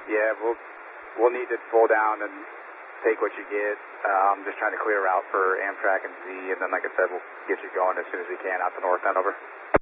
Yeah, we'll need to pull down and take what you get. I'm just trying to clear a route for Amtrak and Z, and then, like I said, we'll get you going as soon as we can out to North Hanover.